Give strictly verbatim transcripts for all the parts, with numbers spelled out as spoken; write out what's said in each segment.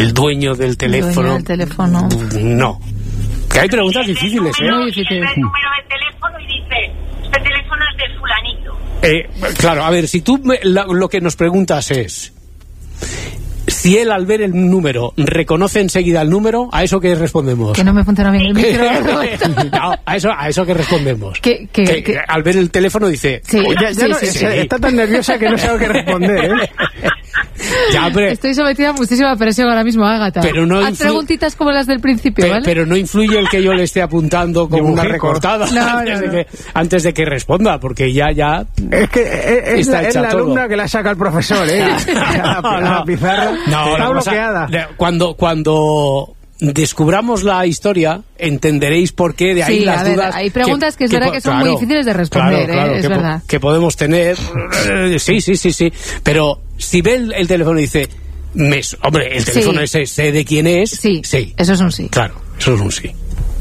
el dueño del teléfono. El dueño del teléfono. No. Que hay preguntas difíciles, ¿eh? Muy difíciles. El número de teléfono y dice, este teléfono es de fulanito. Eh, claro, a ver, si tú me, la, lo que nos preguntas es si él al ver el número reconoce enseguida el número, ¿a eso qué respondemos? Que no me funciona bien el micro. No, a eso, a eso que respondemos. Que, que, que, que... al ver el teléfono dice... Sí, ya, ya sí, no, sí, sí. sí. Está tan nerviosa que no sabe qué responder, ¿eh? Ya, hombre, Estoy sometida a muchísima presión ahora mismo, Ágata. Pero no Haz influ... preguntitas como las del principio, pe, ¿vale? Pero no influye el que yo le esté apuntando con una recortada no, antes, no, de no. que, antes de que responda, porque ya, ya... Es que es, es la, es la alumna todo. que la saca el profesor, ¿eh? A la, a la pizarra. No, está la cosa, bloqueada. Cuando, cuando descubramos la historia, entenderéis por qué de ahí Sí, las a ver, dudas. hay preguntas que es verdad que son muy difíciles de responder, claro, claro, ¿eh? Es que, verdad. que podemos tener. Sí, sí, sí, sí. Pero si ve el, el teléfono y dice, me, hombre, el teléfono Sí. ese, sé de quién es. Sí, sí, eso es un sí. Claro, eso es un sí.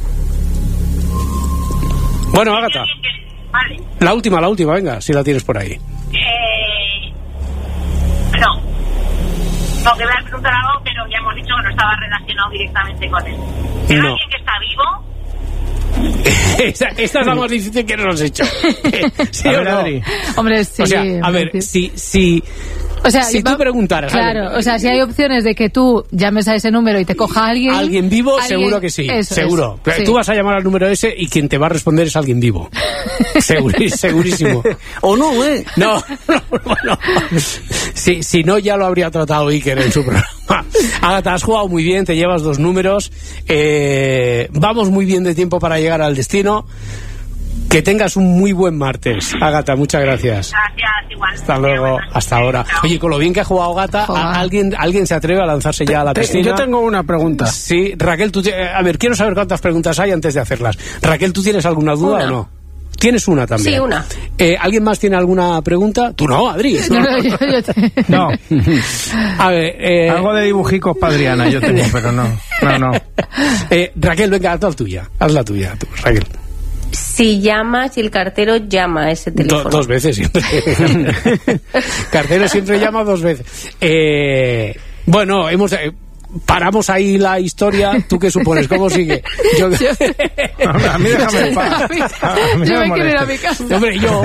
Bueno, Ágata, Vale. la última, la última, venga, si la tienes por ahí. Eh, no. No, que voy a preguntar algo, pero ya hemos dicho que no estaba relacionado directamente con él. ¿Es No. alguien que está vivo? esta, esta es la más difícil que nos has hecho. ¿Sí A o ver, no? Adri. Hombre, sí. O sea, a ver, si, si, O sea, si va- tú preguntaras... Claro, alguien, o sea, si hay opciones de que tú llames a ese número y te coja alguien... alguien vivo, alguien- seguro que sí, eso seguro. es, sí. Tú vas a llamar al número ese y quien te va a responder es alguien vivo. Seguri- segurísimo. O no, ¿eh? No, no, bueno. Si, si no, ya lo habría tratado Iker en su programa. Ágata, has jugado muy bien, te llevas dos números. Eh, vamos muy bien de tiempo para llegar al destino. Que tengas un muy buen martes. Ágata, muchas gracias. Gracias, igual. Hasta luego, hasta ahora. Oye, con lo bien que ha jugado Ágata, Joder. ¿a- ¿alguien, ¿alguien se atreve a lanzarse ya a la Te- piscina? yo tengo una pregunta. Sí, Raquel, tú te- a ver, quiero saber cuántas preguntas hay antes de hacerlas. Raquel, ¿tú tienes alguna duda Una. o no? ¿Tienes una también? Sí, una. Eh, ¿Alguien más tiene alguna pregunta? Tú no, Adri. No, no, yo- yo te- No. A ver, eh, Algo de dibujicos para Adriana yo tengo, pero no. No, no. eh, Raquel, venga, haz la tuya. Haz la tuya, tú, Raquel. Si llama, si el cartero llama a ese Do- teléfono. dos veces siempre. Cartero siempre llama dos veces. Eh, bueno, hemos... eh, paramos ahí la historia. ¿Tú qué supones? ¿Cómo sigue? Yo... A mí déjame en paz. A mí Yo no me me quiero ir a mi molestes. casa. Hombre, yo...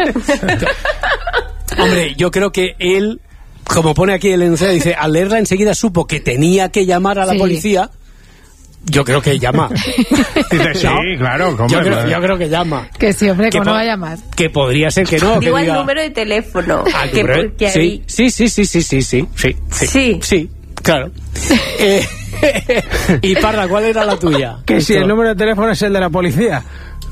Hombre, yo creo que él, como pone aquí el enunciado, dice, al leerla enseguida supo que tenía que llamar a la Sí. policía. Yo creo que llama. Dice, sí, claro. ¿cómo Yo no? creo, yo creo que llama. Que sí, hombre, Que ¿cómo no po- va a llamar? Que podría ser que no. que Digo el diga- número de teléfono. Ah, el que número, porque sí, ahí- sí, sí, sí, sí, sí, sí, sí, sí, Sí. sí, claro. Eh, y Parra, ¿cuál era la tuya? Que si Esto- el número de teléfono es el de la policía.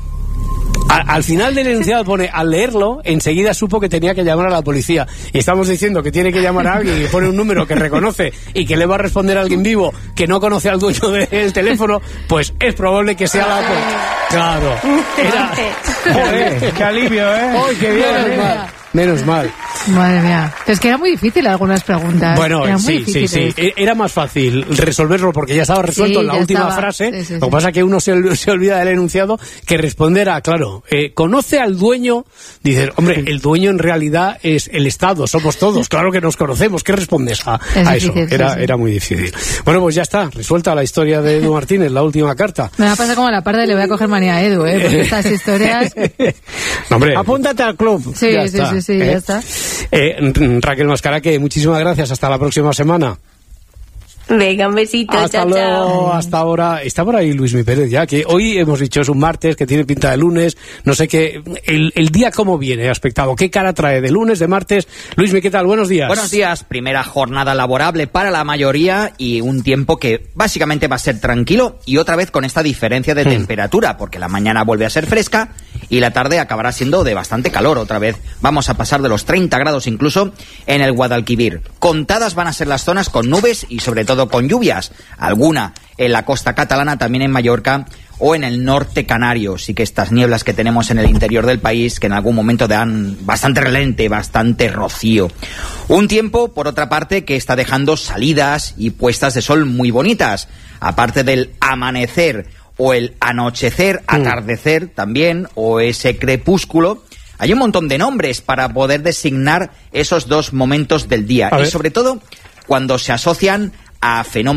A- al final del enunciado pone, al leerlo, enseguida supo que tenía que llamar a la policía. Y estamos diciendo que tiene que llamar a alguien y pone un número que reconoce y que le va a responder a alguien vivo que no conoce al dueño del teléfono, pues es probable que sea la policía. Claro. Era... Joder, qué alivio, ¿eh? ¡Ay, qué bien! Madre Menos mía. mal. Menos mal. Madre mía. Es que era muy difícil algunas preguntas. Bueno, Eran muy sí, sí, sí. difíciles. E- Era más fácil resolverlo porque ya estaba resuelto Sí, en la ya última estaba. frase. Sí, sí, Lo que sí. pasa es que uno se, ol- se olvida del enunciado que responder a, claro, eh, conoce al dueño. Dices, hombre, el dueño en realidad es el Estado, somos todos, claro que nos conocemos. ¿Qué respondes a, Es a eso? difícil, Era, sí, sí. era muy difícil. Bueno, pues ya está, resuelta la historia de Edu Martínez, la última carta. Me va a pasar como a la parte de le voy a coger manía a Edu, ¿eh? Porque estas historias... No, hombre, Apúntate al club. Sí, ya sí, está, sí, sí, ¿eh? ya está. Eh, Raquel Mascaraque, muchísimas gracias. Hasta la próxima semana. Venga, un besito. Hasta chao, luego, chao. hasta ahora. Está por ahí Luismi Pérez ya, que hoy hemos dicho es un martes, que tiene pinta de lunes, no sé qué. El, el día cómo viene, aspectado, qué cara trae de lunes, de martes. Luismi, ¿qué tal? Buenos días. Buenos días, primera jornada laborable para la mayoría y un tiempo que básicamente va a ser tranquilo y otra vez con esta diferencia de Hmm. temperatura, porque la mañana vuelve a ser fresca y la tarde acabará siendo de bastante calor otra vez. Vamos a pasar de los treinta grados incluso en el Guadalquivir. Contadas van a ser las zonas con nubes y sobre todo con lluvias, alguna en la costa catalana, también en Mallorca o en el norte canario. Sí que estas nieblas que tenemos en el interior del país, que en algún momento dan bastante relente, bastante rocío. Un tiempo, por otra parte, que está dejando salidas y puestas de sol muy bonitas. Aparte del amanecer o el anochecer, atardecer también, o ese crepúsculo, hay un montón de nombres para poder designar esos dos momentos del día. A Y ver. sobre todo, cuando se asocian a fenómenos